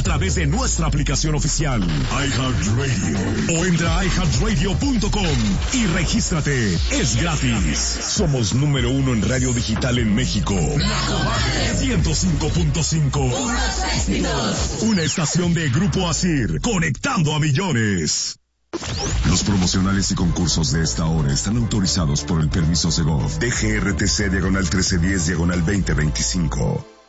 a través de nuestra aplicación oficial iHeartRadio o entra a iHeartRadio.com y regístrate. Es gratis. Somos número 1 en radio digital en México. 105.5. Una estación de Grupo Asir, conectando a millones. Los promocionales y concursos de esta hora están autorizados por el permiso Segov DGRTC /1310/2025.